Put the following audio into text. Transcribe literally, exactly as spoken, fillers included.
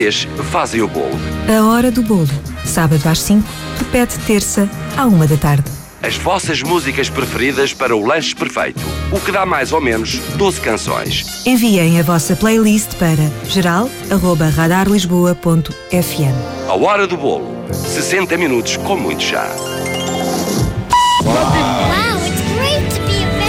fazem o bolo. A hora do bolo. Sábado às cinco, repete terça à uma da tarde. As vossas músicas preferidas para o lanche perfeito. O que dá mais ou menos doze canções. Enviem a vossa playlist para geral arroba radar lisboa ponto f m. A hora do bolo. sessenta minutos com muito chá.